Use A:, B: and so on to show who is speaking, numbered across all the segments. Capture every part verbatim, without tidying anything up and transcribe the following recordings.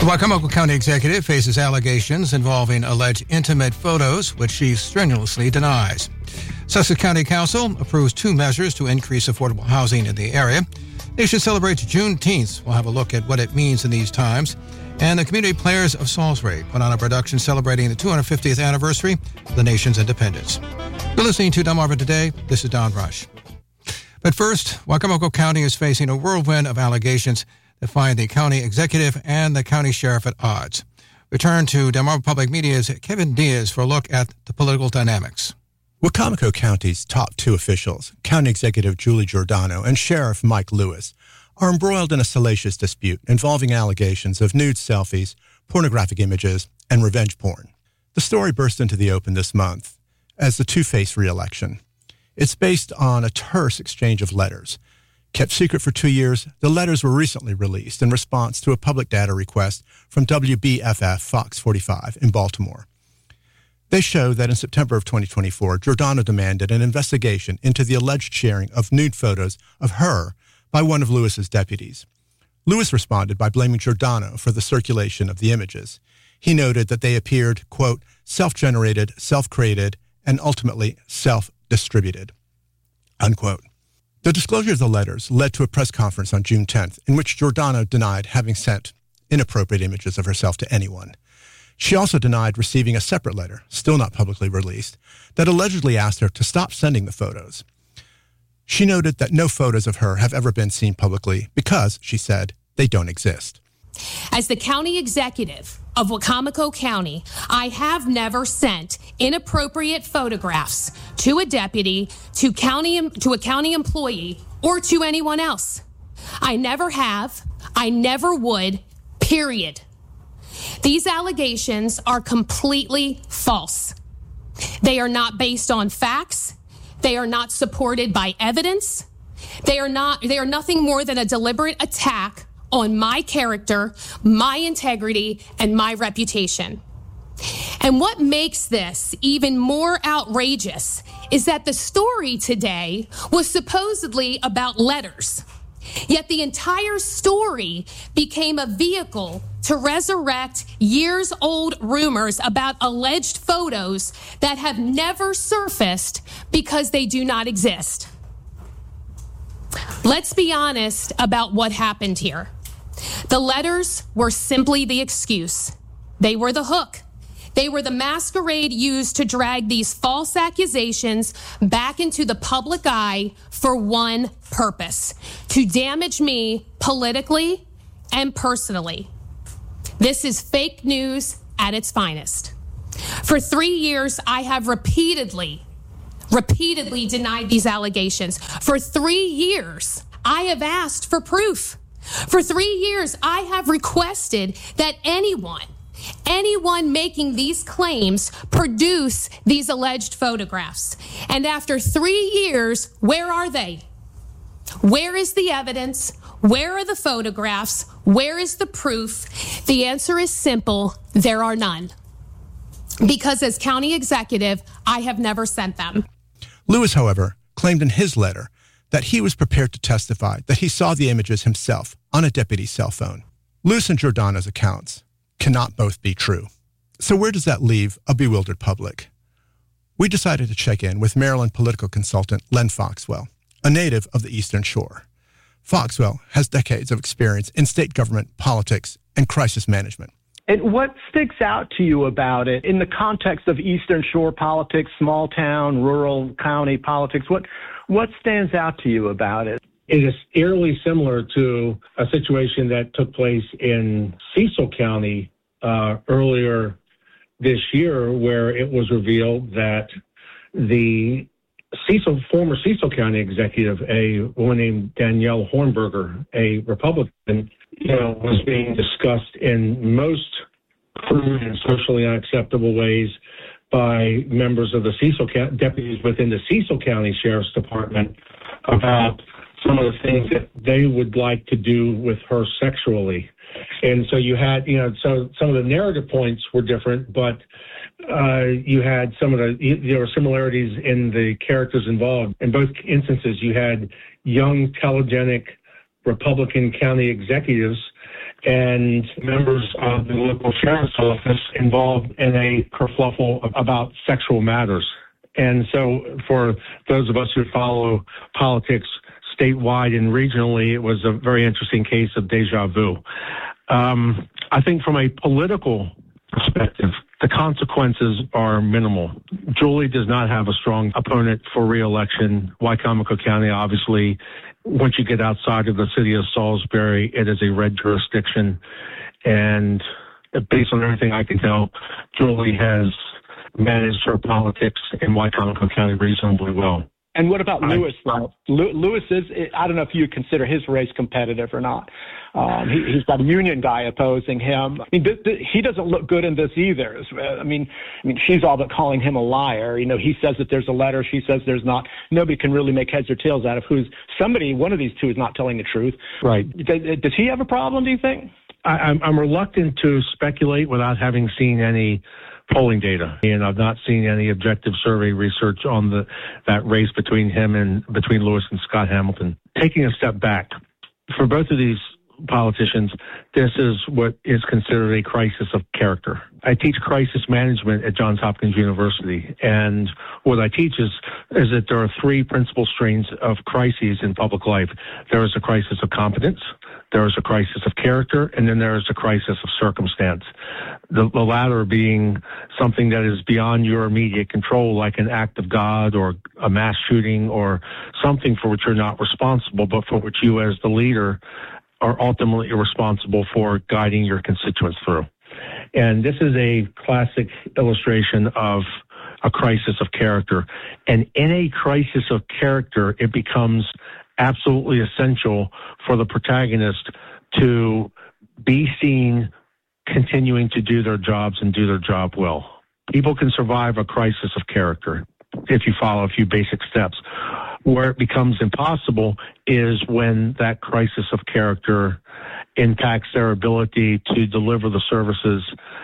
A: The Wicomico County executive faces allegations involving alleged intimate photos, which she strenuously denies. Sussex County Council approves two measures to increase affordable housing in the area. Nation celebrates Juneteenth. We'll have a look at what it means in these times. And the Community Players of Salisbury put on a production celebrating the two hundred fiftieth anniversary of the nation's independence. You're listening to Delmarva Today. This is Don Rush. But first, Wicomico County is facing a whirlwind of allegations that find the county executive and the county sheriff at odds. Return to Delmarva Public Media's Kevin Diaz for a look at the political dynamics.
B: Wicomico County's top two officials, County Executive Julie Giordano and Sheriff Mike Lewis, are embroiled in a salacious dispute involving allegations of nude selfies, pornographic images, and revenge porn. The story burst into the open this month as the two face re-election. It's based on a terse exchange of letters. Kept secret for two years, the letters were recently released in response to a public data request from W B F F Fox forty-five in Baltimore. They show that in September of twenty twenty-four, Giordano demanded an investigation into the alleged sharing of nude photos of her by one of Lewis's deputies. Lewis responded by blaming Giordano for the circulation of the images. He noted that they appeared, quote, self-generated, self-created, and ultimately self-distributed, unquote. The disclosure of the letters led to a press conference on June tenth in which Giordano denied having sent inappropriate images of herself to anyone. She also denied receiving a separate letter, still not publicly released, that allegedly asked her to stop sending the photos. She noted that no photos of her have ever been seen publicly because, she said, they don't exist.
C: As the county executive of Wicomico County, I have never sent inappropriate photographs to a deputy, to county, to a county employee, or to anyone else. I never have. I never would, period. These allegations are completely false. They are not based on facts. They are not supported by evidence. They are not, they are nothing more than a deliberate attack on my character, my integrity, and my reputation. And what makes this even more outrageous is that the story today was supposedly about letters. Yet the entire story became a vehicle to resurrect years-old rumors about alleged photos that have never surfaced because they do not exist. Let's be honest about what happened here. The letters were simply the excuse. They were the hook. They were the masquerade used to drag these false accusations back into the public eye for one purpose: to damage me politically and personally. This is fake news at its finest. For three years, I have repeatedly, repeatedly denied these allegations. For three years, I have asked for proof. For three years, I have requested that anyone, anyone making these claims produce these alleged photographs. And after three years, where are they? Where is the evidence? Where are the photographs? Where is the proof? The answer is simple: there are none. Because as county executive, I have never sent them.
B: Lewis, however, claimed in his letter that he was prepared to testify that he saw the images himself on a deputy's cell phone. Lewis and Giordano's accounts cannot both be true. So where does that leave a bewildered public? We decided to check in with Maryland political consultant Len Foxwell, a native of the Eastern Shore. Foxwell has decades of experience in state government, politics, and crisis management.
D: And what sticks out to you about it in the context of Eastern Shore politics, small town, rural county politics? What what stands out to you about it?
E: It is eerily similar to a situation that took place in Cecil County uh, earlier this year, where it was revealed that the Cecil, former Cecil County executive, a woman named Danielle Hornberger, a Republican, you know, was being discussed in most crude and socially unacceptable ways by members of the Cecil deputies within the Cecil County Sheriff's Department about some of the things that they would like to do with her sexually. And so you had, you know, so some of the narrative points were different, but uh, you had some of the, there were similarities in the characters involved. In both instances, you had young, telegenic Republican county executives and members of the local sheriff's office involved in a kerfluffle about sexual matters. And so for those of us who follow politics statewide and regionally, it was a very interesting case of deja vu. Um, I think from a political perspective, the consequences are minimal. Julie does not have a strong opponent for re-election. Wicomico County, obviously, once you get outside of the city of Salisbury, it is a red jurisdiction. And based on everything I can tell, Julie has managed her politics in Wicomico County reasonably well.
D: And what about
E: I,
D: Lewis, though? Lewis is, I don't know if you consider his race competitive or not. Um, he, he's got a union guy opposing him. I mean, th- th- he doesn't look good in this either. I mean, I mean, she's all but calling him a liar. You know, he says that there's a letter. She says there's not. Nobody can really make heads or tails out of who's somebody. One of these two is not telling the truth.
E: Right.
D: Does, does he have a problem, do you think?
E: I, I'm, I'm reluctant to speculate without having seen any polling data, and I've not seen any objective survey research on the that race between him and between Lewis and Scott Hamilton. Taking a step back, for both of these politicians, this is what is considered a crisis of character. I teach crisis management at Johns Hopkins University, and what I teach is, is that there are three principal strains of crises in public life. There is a crisis of competence, there is a crisis of character, and then there is a crisis of circumstance. The, the latter being something that is beyond your immediate control, like an act of God or a mass shooting or something for which you're not responsible, but for which you as the leader are ultimately responsible for guiding your constituents through. And this is a classic illustration of a crisis of character. And in a crisis of character, it becomes absolutely essential for the protagonist to be seen continuing to do their jobs and do their job well. People can survive a crisis of character if you follow a few basic steps. Where it becomes impossible is when that crisis of character impacts their ability to deliver the services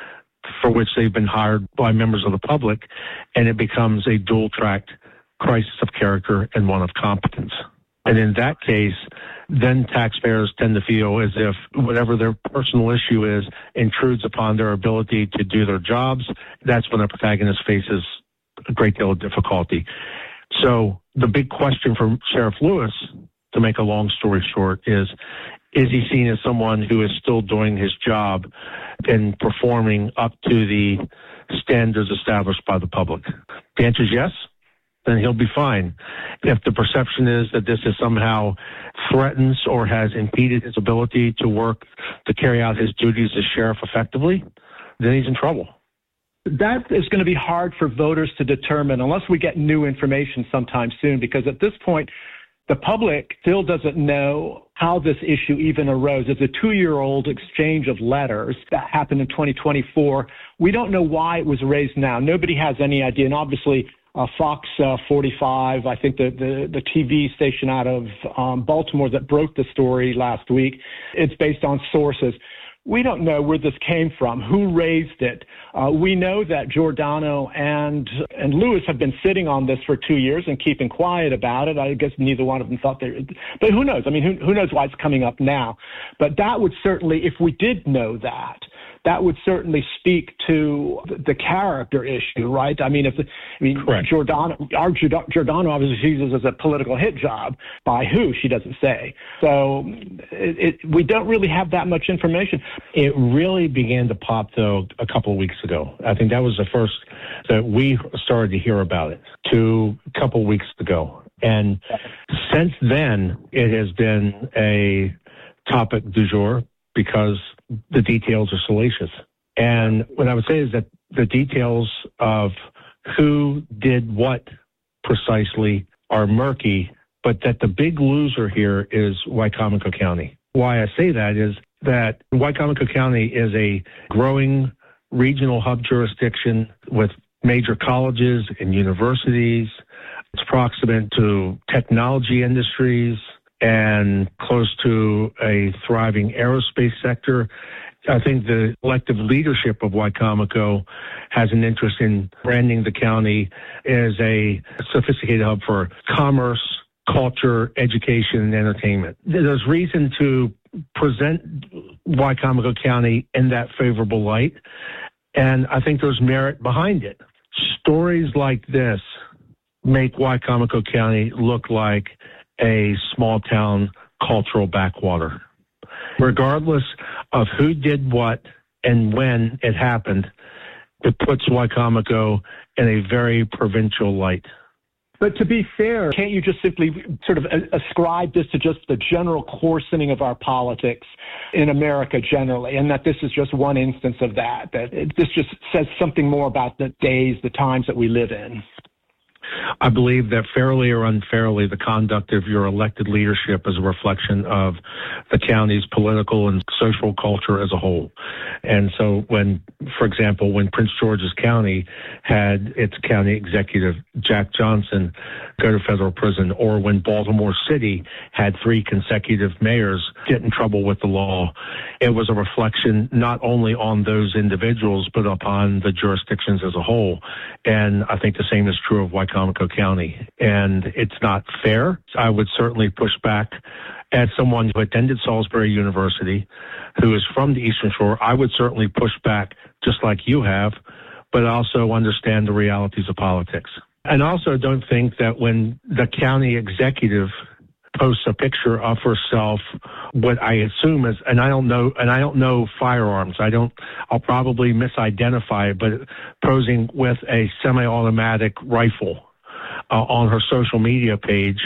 E: for which they've been hired by members of the public, and it becomes a dual-tracked crisis of character and one of competence. And in that case, then taxpayers tend to feel as if whatever their personal issue is intrudes upon their ability to do their jobs. That's when a protagonist faces a great deal of difficulty. So the big question for Sheriff Lewis, to make a long story short, is, is he seen as someone who is still doing his job and performing up to the standards established by the public? The answer is yes, then he'll be fine. If the perception is that this is somehow threatens or has impeded his ability to work, to carry out his duties as sheriff effectively, then he's in trouble.
D: That is going to be hard for voters to determine unless we get new information sometime soon, because at this point, the public still doesn't know how this issue even arose. It's a two-year-old exchange of letters that happened in twenty twenty-four. We don't know why it was raised now. Nobody has any idea. And obviously, uh, Fox uh, forty-five, I think the, the, the T V station out of um, Baltimore that broke the story last week, it's based on sources. We don't know where this came from, who raised it. Uh, we know that Giordano and and Lewis have been sitting on this for two years and keeping quiet about it. I guess neither one of them thought they, but who knows? I mean, who, who knows why it's coming up now? But that would certainly, if we did know that, that would certainly speak to the character issue, right? I mean, if the, I mean,
E: Correct.
D: Giordano, our Giordano obviously sees this as a political hit job. By who, she doesn't say. So it, it, we don't really have that much information.
E: It really began to pop, though, a couple of weeks ago. I think that was the first that we started to hear about it, to a couple of weeks ago. And since then, it has been a topic du jour because the details are salacious. And what I would say is that the details of who did what precisely are murky, but that the big loser here is Wicomico County. Why I say that is that Wicomico County is a growing regional hub jurisdiction with major colleges and universities. It's proximate to technology industries and close to a thriving aerospace sector. I think the elected leadership of Wicomico has an interest in branding the county as a sophisticated hub for commerce, culture, education, and entertainment. There's reason to present Wicomico County in that favorable light, and I think there's merit behind it. Stories like this make Wicomico County look like a small town cultural backwater. Regardless of who did what and when it happened, it puts Wicomico in a very provincial light.
D: But to be fair, can't you just simply sort of ascribe this to just the general coarsening of our politics in America generally, and that this is just one instance of that, that it, this just says something more about the days, the times that we live in?
E: I believe that fairly or unfairly, the conduct of your elected leadership is a reflection of the county's political and social culture as a whole. And so when, for example, when Prince George's County had its county executive, Jack Johnson, go to federal prison, or when Baltimore City had three consecutive mayors get in trouble with the law, it was a reflection not only on those individuals, but upon the jurisdictions as a whole. And I think the same is true of Wicomico County. And it's not fair. I would certainly push back. As someone who attended Salisbury University, who is from the Eastern Shore, I would certainly push back just like you have, but also understand the realities of politics. And also don't think that when the county executive posts a picture of herself, what I assume is, and I don't know, and I don't know firearms. I don't, I'll probably misidentify it, but posing with a semi-automatic rifle uh, on her social media page,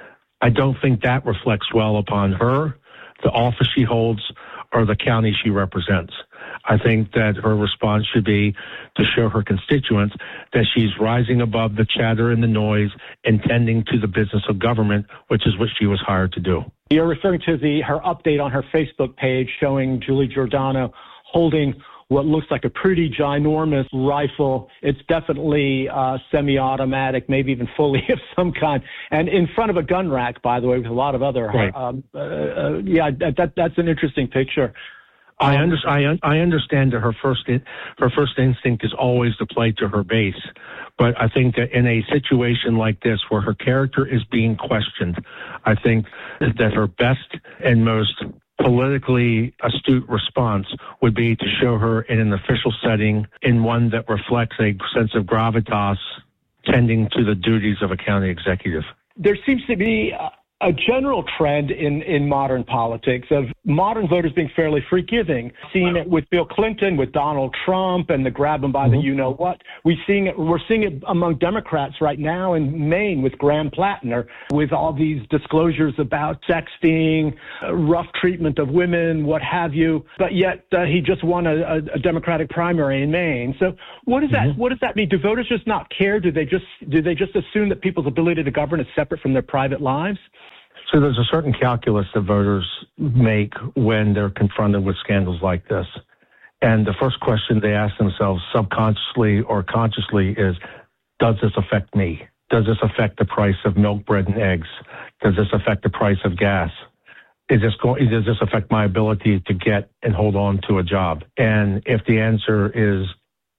E: I don't think that reflects well upon her, the office she holds, or the county she represents. I think that her response should be to show her constituents that she's rising above the chatter and the noise and tending to the business of government, which is what she was hired to do.
D: You're referring to the her update on her Facebook page showing Julie Giordano holding what looks like a pretty ginormous rifle. It's definitely uh, semi-automatic, maybe even fully of some kind, and in front of a gun rack, by the way, with a lot of other.
E: Right.
D: Um, uh, uh, yeah, that that's an interesting picture.
E: I, under, I, I understand that her first in, her first instinct is always to play to her base, but I think that in a situation like this where her character is being questioned, I think that her best and most politically astute response would be to show her in an official setting, in one that reflects a sense of gravitas tending to the duties of a county executive.
D: There seems to be a, a general trend in, in modern politics of modern voters being fairly forgiving. Seeing it with Bill Clinton, with Donald Trump, and the grab them by mm-hmm. the you-know-what. We seeing it, we're seeing it among Democrats right now in Maine with Graham Plattner, with all these disclosures about sexting, uh, rough treatment of women, what have you. But yet uh, he just won a, a Democratic primary in Maine. So what does that mm-hmm. what does that mean? Do voters just not care? Do they just do they just assume that people's ability to govern is separate from their private lives?
E: So there's a certain calculus that voters make when they're confronted with scandals like this. And the first question they ask themselves subconsciously or consciously is, does this affect me? Does this affect the price of milk, bread, and eggs? Does this affect the price of gas? Is this going, does this affect my ability to get and hold on to a job? And if the answer is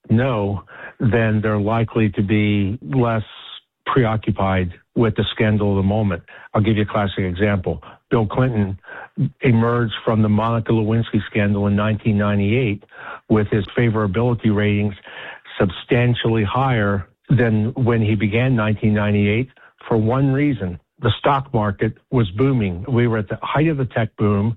E: no, then they're likely to be less preoccupied with the scandal of the moment. I'll give you a classic example. Bill Clinton emerged from the Monica Lewinsky scandal in nineteen ninety-eight with his favorability ratings substantially higher than when he began nineteen ninety-eight for one reason. The stock market was booming. We were at the height of the tech boom,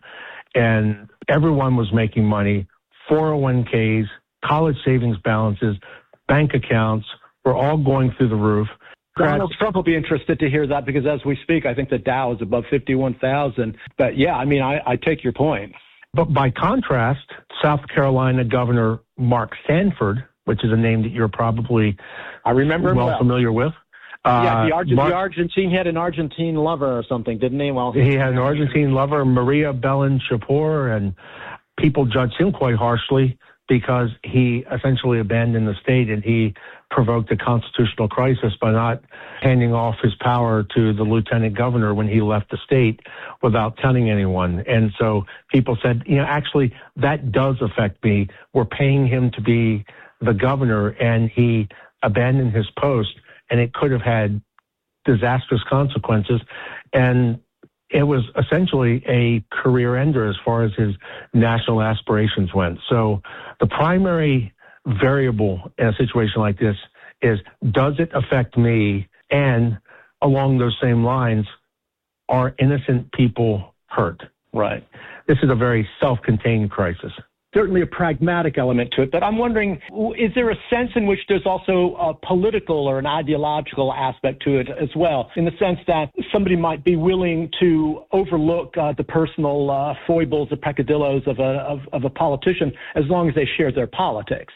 E: and everyone was making money. four oh one k's, college savings balances, bank accounts were all going through the roof.
D: Donald Trump will be interested to hear that because as we speak, I think the Dow is above fifty-one thousand. But yeah, I mean, I, I take your point.
E: But by contrast, South Carolina Governor Mark Sanford, which is a name that you're probably
D: I remember
E: well,
D: well.
E: familiar with.
D: Uh, yeah, the, Argent,
E: Mark,
D: the Argentine he had an Argentine lover or something, didn't he? Well,
E: he had an Argentine lover, Maria Belen-Shapur, and people judged him quite harshly because he essentially abandoned the state and he provoked a constitutional crisis by not handing off his power to the lieutenant governor when he left the state without telling anyone. And so people said, you know, actually, that does affect me. We're paying him to be the governor, and he abandoned his post, and it could have had disastrous consequences. And it was essentially a career ender as far as his national aspirations went. So the primary variable in a situation like this is, does it affect me? And along those same lines, are innocent people hurt?
D: Right.
E: This is a very self-contained crisis.
D: Certainly a pragmatic element to it, but I'm wondering, is there a sense in which there's also a political or an ideological aspect to it as well, in the sense that somebody might be willing to overlook uh, the personal uh, foibles or peccadillos of a, of, of a politician as long as they share their politics?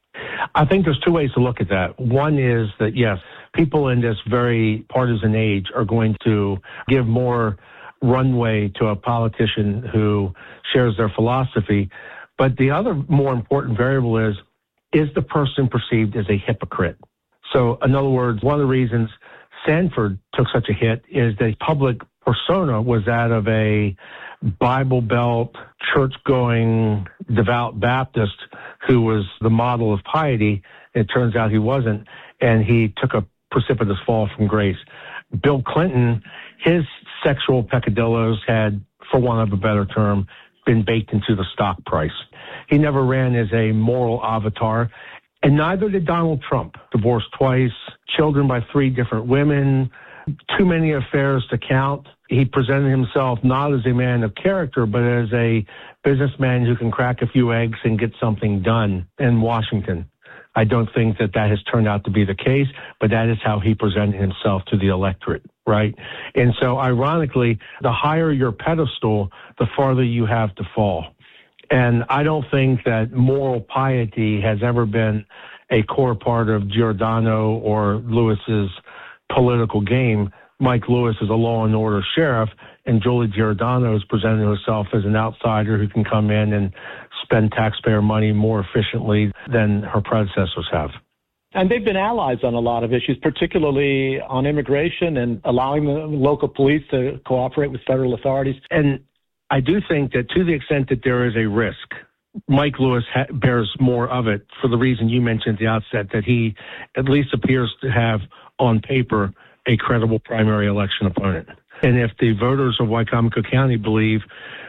E: I think there's two ways to look at that. One is that, yes, people in this very partisan age are going to give more runway to a politician who shares their philosophy. But the other more important variable is, is the person perceived as a hypocrite? So, in other words, one of the reasons Sanford took such a hit is that public persona was that of a Bible Belt, church-going, devout Baptist who was the model of piety. It turns out he wasn't, and he took a precipitous fall from grace. Bill Clinton, his sexual peccadillos had, for want of a better term, been baked into the stock price. He never ran as a moral avatar, and neither did Donald Trump. Divorced twice, children by three different women, too many affairs to count. He presented himself not as a man of character, but as a businessman who can crack a few eggs and get something done in Washington. I don't think that that has turned out to be the case, but that is how he presented himself to the electorate, right? And so, ironically, the higher your pedestal, the farther you have to fall. And I don't think that moral piety has ever been a core part of Giordano or Lewis's political game. Mike Lewis is a law and order sheriff, and Julie Giordano is presenting herself as an outsider who can come in and spend taxpayer money more efficiently than her predecessors have.
D: And they've been allies on a lot of issues, particularly on immigration and allowing the local police to cooperate with federal authorities.
E: And I do think that to the extent that there is a risk, Mike Lewis ha- bears more of it for the reason you mentioned at the outset, that he at least appears to have on paper a credible primary election opponent. And if the voters of Wicomico County believe,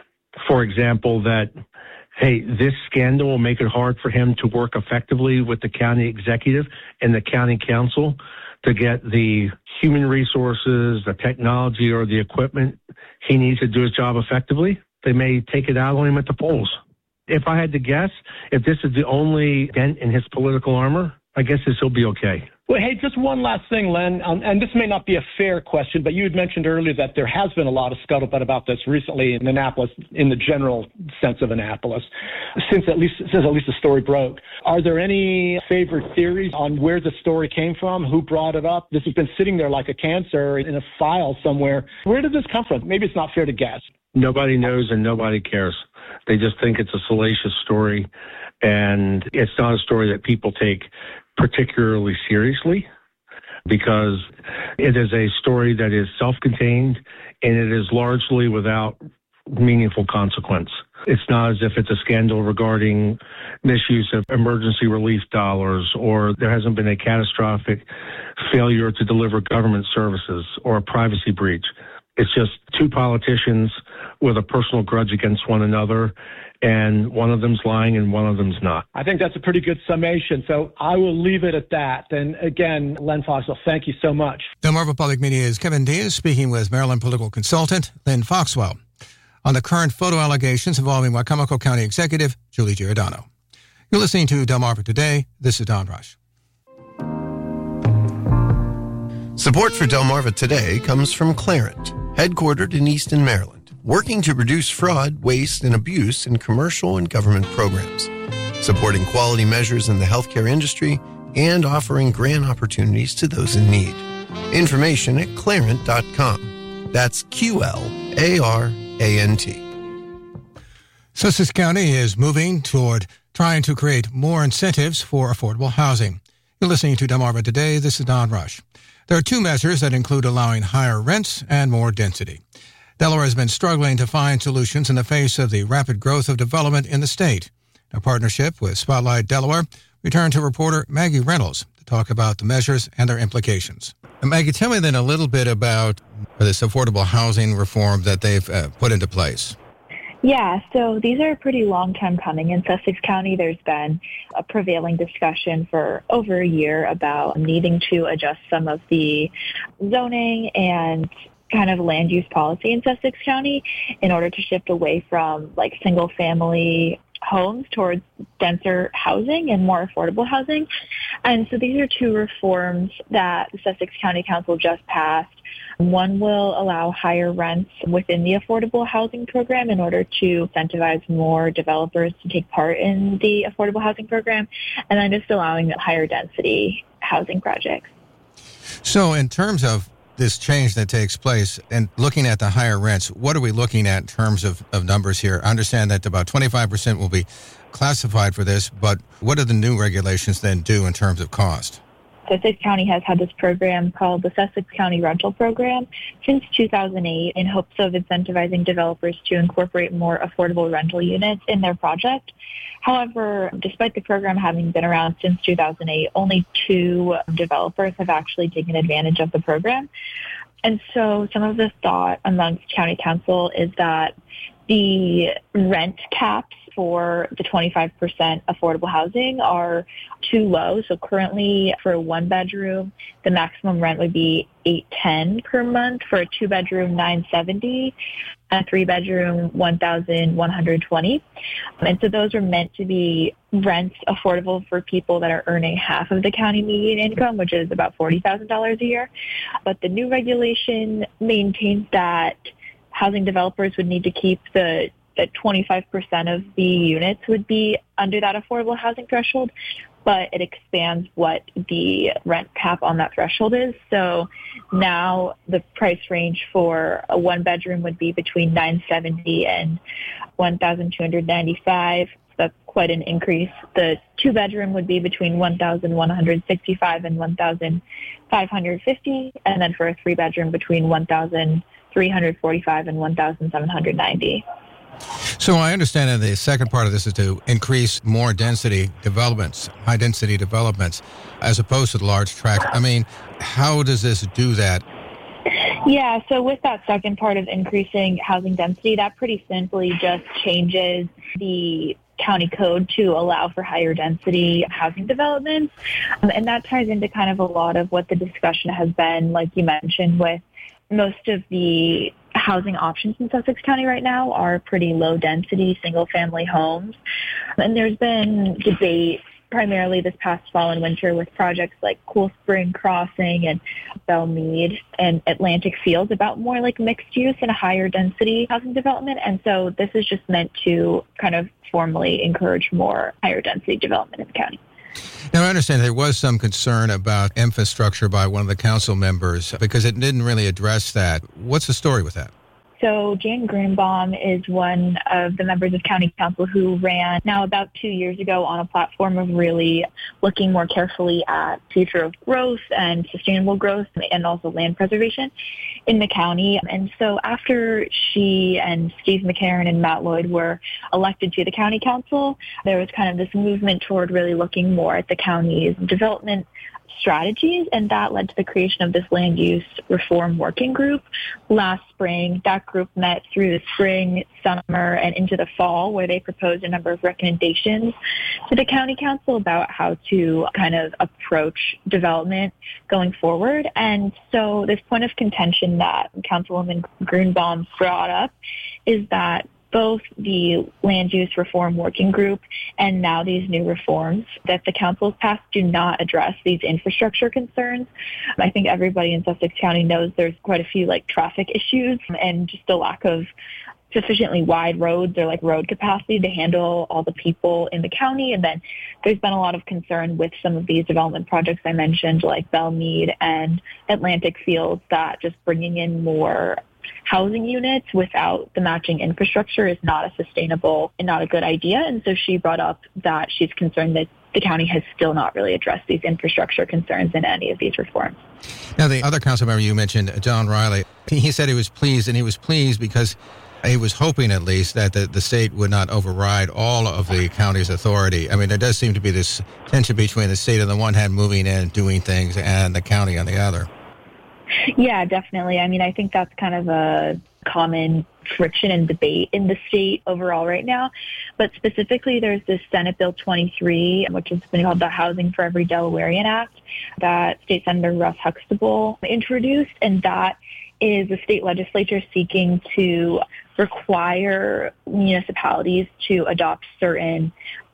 E: for example, that, hey, this scandal will make it hard for him to work effectively with the county executive and the county council to get the human resources, the technology, or the equipment he needs to do his job effectively, they may take it out on him at the polls. If I had to guess, if this is the only dent in his political armor, I guess this will be okay.
D: Well, hey, just one last thing, Len, um, and this may not be a fair question, but you had mentioned earlier that there has been a lot of scuttlebutt about this recently in Annapolis, in the general sense of Annapolis, since at least since at least the story broke. Are there any favorite theories on where the story came from, who brought it up? This has been sitting there like a cancer in a file somewhere. Where did this come from? Maybe it's not fair to guess.
E: Nobody knows and nobody cares. They just think it's a salacious story, and it's not a story that people take particularly seriously, because it is a story that is self-contained and it is largely without meaningful consequence. It's not as if it's a scandal regarding misuse of emergency relief dollars, or there hasn't been a catastrophic failure to deliver government services or a privacy breach. It's just two politicians with a personal grudge against one another, and one of them's lying and one of them's not.
D: I think that's a pretty good summation, so I will leave it at that. And again, Len Foxwell, thank you so much.
A: Delmarva Public Media's Kevin Diaz speaking with Maryland political consultant Len Foxwell on the current photo allegations involving Wicomico County Executive Julie Giordano. You're listening to Delmarva Today. This is Don Rush.
F: Support for Delmarva Today comes from Clarent, headquartered in Easton, Maryland, working to reduce fraud, waste, and abuse in commercial and government programs, supporting quality measures in the healthcare industry, and offering grant opportunities to those in need. Information at clarent dot com. That's Q L A R A N T.
A: Sussex County is moving toward trying to create more incentives for affordable housing. You're listening to Delmarva Today. This is Don Rush. There are two measures that include allowing higher rents and more density. Delaware has been struggling to find solutions in the face of the rapid growth of development in the state. A partnership with Spotlight Delaware returned to reporter Maggie Reynolds to talk about the measures and their implications. And Maggie, tell me then a little bit about for this affordable housing reform that they've uh, put into place?
G: Yeah, so these are pretty long time coming. In Sussex County, there's been a prevailing discussion for over a year about needing to adjust some of the zoning and kind of land use policy in Sussex County in order to shift away from like single family homes towards denser housing and more affordable housing. And so these are two reforms that the Sussex County Council just passed. One will allow higher rents within the affordable housing program in order to incentivize more developers to take part in the affordable housing program, and then just allowing higher density housing projects.
A: So in terms of this change that takes place and looking at the higher rents, what are we looking at in terms of, of numbers here? I understand that about twenty-five percent will be classified for this, but what do the new regulations then do in terms of cost?
G: Sussex County has had this program called the Sussex County Rental Program since two thousand eight in hopes of incentivizing developers to incorporate more affordable rental units in their project. However, despite the program having been around since two thousand eight, only two developers have actually taken advantage of the program. And so some of the thought amongst county council is that the rent caps for the twenty-five percent affordable housing are too low. So currently for a one bedroom, the maximum rent would be eight ten per month. For a two bedroom, nine seventy. A three bedroom, one thousand one hundred twenty. And so those are meant to be rents affordable for people that are earning half of the county median income, which is about forty thousand dollars a year. But the new regulation maintains that housing developers would need to keep the that twenty-five percent of the units would be under that affordable housing threshold, but it expands what the rent cap on that threshold is. So now the price range for a one bedroom would be between nine seventy and one thousand two hundred ninety-five. So that's quite an increase. The two bedroom would be between one thousand one hundred sixty-five and one thousand five hundred fifty, and then for a three bedroom between one thousand three hundred forty-five and one thousand seven hundred ninety.
A: So I understand that the second part of this is to increase more density developments, high density developments, as opposed to the large tract. I mean, how does this do that?
G: Yeah, so with that second part of increasing housing density, that pretty simply just changes the county code to allow for higher density housing developments. Um, and that ties into kind of a lot of what the discussion has been, like you mentioned, with most of the housing options in Sussex County right now are pretty low density single family homes. And there's been debate primarily this past fall and winter with projects like Cool Spring Crossing and Belmead and Atlantic Fields about more like mixed use and a higher density housing development. And so this is just meant to kind of formally encourage more higher density development in the county.
A: Now, I understand there was some concern about infrastructure by one of the council members because it didn't really address that. What's the story with that?
G: So Jan Grunbaum is one of the members of county council who ran now about two years ago on a platform of really looking more carefully at future of growth and sustainable growth and also land preservation in the county. And so after she and Steve McCarron and Matt Lloyd were elected to the county council, there was kind of this movement toward really looking more at the county's development strategies, and that led to the creation of this land use reform working group last spring. That group met through the spring, summer, and into the fall, where they proposed a number of recommendations to the county council about how to kind of approach development going forward. And so this point of contention that Councilwoman Grunbaum brought up is that both the land use reform working group and now these new reforms that the council has passed do not address these infrastructure concerns. I think everybody in Sussex County knows there's quite a few like traffic issues and just a lack of sufficiently wide roads or like road capacity to handle all the people in the county. And then there's been a lot of concern with some of these development projects I mentioned, like Belmead and Atlantic Fields, that just bringing in more housing units without the matching infrastructure is not a sustainable and not a good idea. And so she brought up that she's concerned that the county has still not really addressed these infrastructure concerns in any of these reforms.
A: Now, the other council member you mentioned, John Riley, he said he was pleased, and he was pleased because he was hoping at least that the, the state would not override all of the county's authority. I mean, there does seem to be this tension between the state on the one hand moving in, doing things, and the county on the other.
G: Yeah, definitely. I mean, I think that's kind of a common friction and debate in the state overall right now. But specifically, there's this Senate Bill twenty-three, which has been called the Housing for Every Delawarean Act, that State Senator Russ Huxtable introduced. And that is the state legislature seeking to require municipalities to adopt certain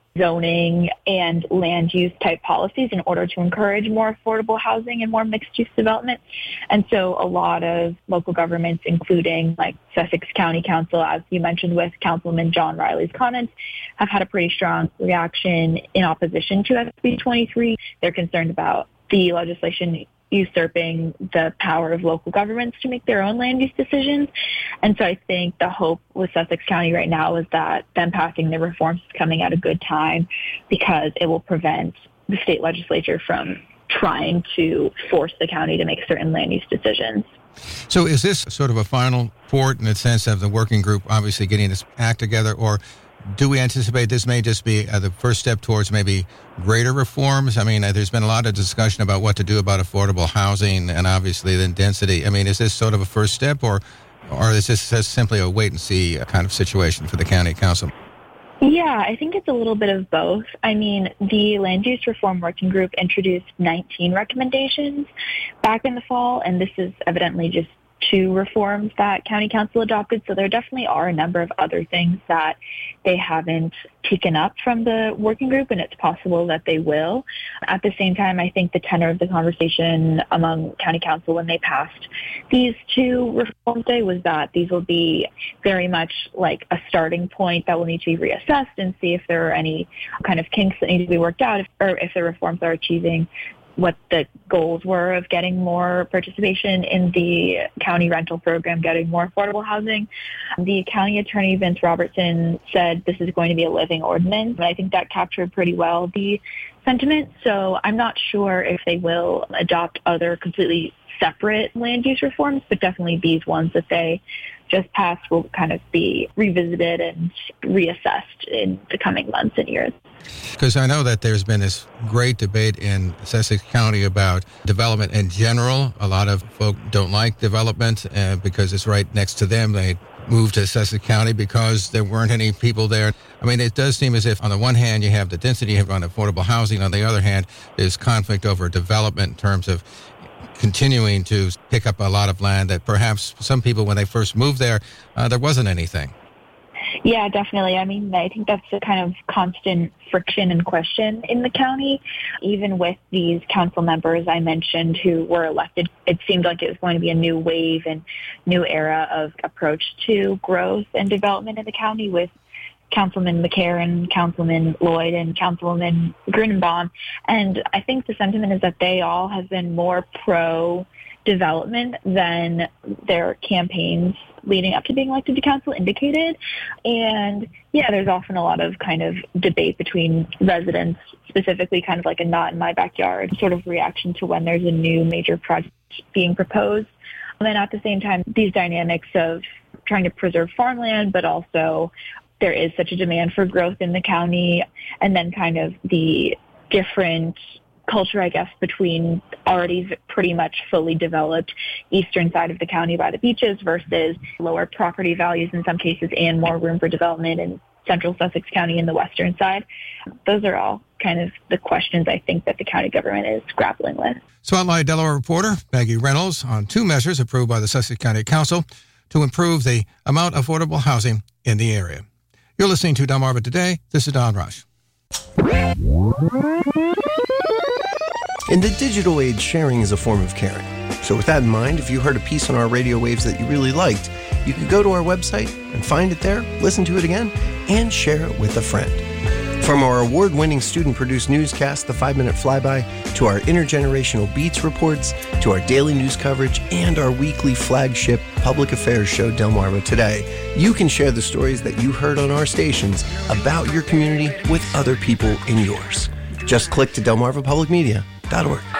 G: zoning and land use type policies in order to encourage more affordable housing and more mixed use development. And so a lot of local governments, including like Sussex County Council, as you mentioned with Councilman John Riley's comments, have had a pretty strong reaction in opposition to S B twenty-three. They're concerned about the legislation usurping the power of local governments to make their own land use decisions. And so I think the hope with Sussex County right now is that them passing the reforms is coming at a good time, because it will prevent the state legislature from trying to force the county to make certain land use decisions.
A: So is this sort of a final port in the sense of the working group obviously getting this act together, or do we anticipate this may just be uh, the first step towards maybe greater reforms? I mean, uh, there's been a lot of discussion about what to do about affordable housing and obviously then density. I mean, is this sort of a first step, or or is this just simply a wait-and-see kind of situation for the county council?
G: Yeah, I think it's a little bit of both. I mean, the Land Use Reform Working Group introduced nineteen recommendations back in the fall, and this is evidently just two reforms that county council adopted. So there definitely are a number of other things that they haven't taken up from the working group, and it's possible that they will. At the same time, I think the tenor of the conversation among county council when they passed these two reforms today was that these will be very much like a starting point that will need to be reassessed and see if there are any kind of kinks that need to be worked out, if, or if the reforms are achieving what the goals were of getting more participation in the county rental program, getting more affordable housing. The county attorney, Vince Robertson, said this is going to be a living ordinance, and I think that captured pretty well the sentiment. So I'm not sure if they will adopt other completely separate land use reforms, but definitely these ones that they just passed will kind of be revisited and reassessed in the coming months and years.
A: Because I know that there's been this great debate in Sussex County about development in general. A lot of folk don't like development uh, because it's right next to them. They moved to Sussex County because there weren't any people there. I mean, it does seem as if on the one hand you have the density, you have on affordable housing. On the other hand, there's conflict over development in terms of continuing to pick up a lot of land that perhaps some people, when they first moved there, uh, there wasn't anything.
G: Yeah, definitely. I mean, I think that's a kind of constant friction and question in the county. Even with these council members I mentioned who were elected, it seemed like it was going to be a new wave and new era of approach to growth and development in the county with Councilman McCarran, Councilman Lloyd, and Councilwoman Grunenbaum. And I think the sentiment is that they all have been more pro-development than their campaigns leading up to being elected to council indicated. And yeah, there's often a lot of kind of debate between residents, specifically kind of like a not in my backyard sort of reaction to when there's a new major project being proposed. And then at the same time, these dynamics of trying to preserve farmland, but also there is such a demand for growth in the county, and then kind of the different culture, I guess, between already pretty much fully developed eastern side of the county by the beaches versus lower property values in some cases and more room for development in central Sussex County and the western side. Those are all kind of the questions I think that the county government is grappling with. Spotlight
A: Delaware reporter Maggie Reynolds on two measures approved by the Sussex County Council to improve the amount of affordable housing in the area. You're listening to Delmarva Today. This is Don Rush.
F: In the digital age, sharing is a form of caring. So with that in mind, if you heard a piece on our radio waves that you really liked, you could go to our website and find it there, listen to it again, and share it with a friend. From our award-winning student-produced newscast, The Five-Minute Flyby, to our intergenerational Beats reports, to our daily news coverage, and our weekly flagship public affairs show, Delmarva Today, you can share the stories that you heard on our stations about your community with other people in yours. Just click to delmarva public media dot org.